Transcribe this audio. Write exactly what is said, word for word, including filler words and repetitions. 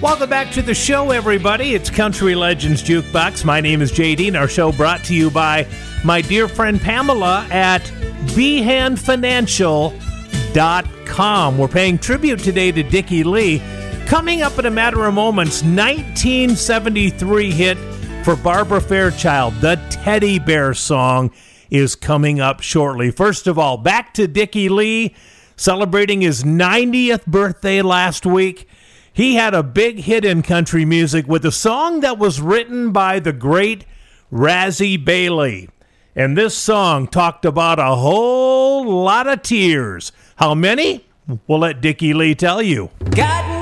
Welcome back to the show, everybody. It's Country Legends Jukebox. My name is J D, and our show brought to you by my dear friend Pamela at behan financial dot com. We're paying tribute today to Dickie Lee. Coming up in a matter of moments, nineteen seventy-three hit for Barbara Fairchild, the Teddy Bear Song, is coming up shortly. First of all, back to Dickie Lee, celebrating his ninetieth birthday last week. He had a big hit in country music with a song that was written by the great Razzie Bailey. And this song talked about a whole lot of tears. How many? We'll let Dickie Lee tell you. Got